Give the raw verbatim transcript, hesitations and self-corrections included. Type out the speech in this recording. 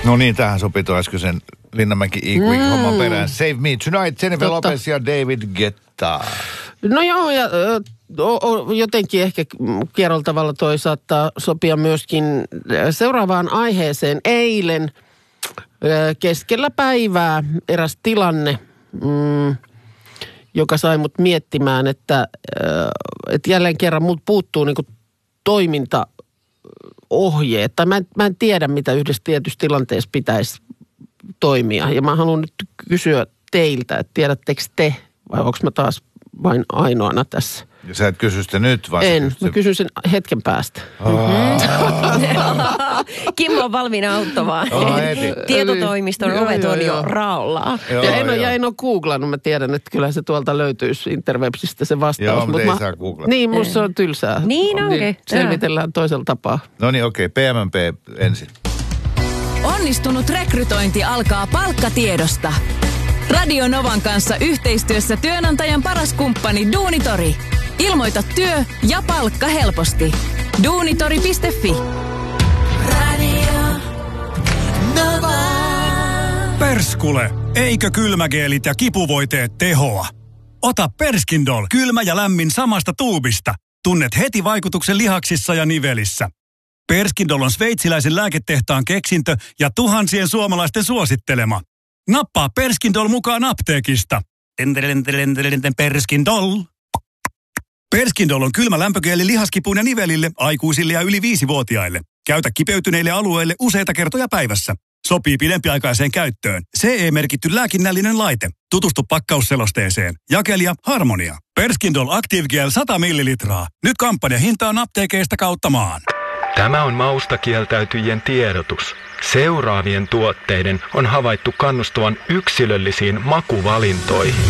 No niin, tähän sopii tuo äskeisen Linnanmäki E-Quick-homman mm. perään. Save Me Tonight, Jennifer Totta. Lopez ja David Guetta. No joo, ja o, o, jotenkin ehkä kierrolla tavalla toi saattaa sopia myöskin seuraavaan aiheeseen. Eilen keskellä päivää eräs tilanne, mm, joka sai mut miettimään, että, että jälleen kerran mut puuttuu niinku toimintaohjeet. Tai mä en, mä en tiedä, mitä yhdessä tietyssä tilanteessa pitäisi toimia. Ja mä haluan nyt kysyä teiltä, että tiedättekö te, vai onko mä taas vain ainoana tässä? Ja sä et kysy sitä nyt, vaan en, mä kysyn sen hetken päästä. Kimmo on valmiina auttamaan. Oh, Tietotoimiston joo, ovet on jo raolla. Joo, ja en ole, ja en ole googlannut, mä tiedän, että kyllä se tuolta löytyisi interwebsistä se vastaus. Joo, mutta ei mä, saa googlata. Niin, musta se on tylsää. Niin onkin. Niin, selvitellään toisella tapaa. No niin, okei, okay, P M P ensin. Onnistunut rekrytointi alkaa palkkatiedosta. Radio Novan kanssa yhteistyössä työnantajan paras kumppani Duunitori. Ilmoita työ ja palkka helposti. duunitori piste fi. Radio Nova. Perskule, eikö kylmägeelit ja kipuvoiteet tehoa? Ota Perskindol kylmä ja lämmin samasta tuubista. Tunnet heti vaikutuksen lihaksissa ja nivelissä. Perskindol on sveitsiläisen lääketehtaan keksintö ja tuhansien suomalaisten suosittelema. Nappaa Perskindol mukaan apteekista. Perskindol. Perskindol on kylmä lämpögeeli lihaskipuun ja nivelille, aikuisille ja yli viisivuotiaille. Käytä kipeytyneille alueille useita kertoja päivässä. Sopii pidempiaikaiseen käyttöön. C E-merkitty lääkinnällinen laite. Tutustu pakkausselosteeseen. Jakelija Harmonia. Perskindol Active Gel sata millilitraa. Nyt kampanjahinta on apteekeista kautta maan. Tämä on maustakieltäytyjien tiedotus. Seuraavien tuotteiden on havaittu kannustavan yksilöllisiin makuvalintoihin.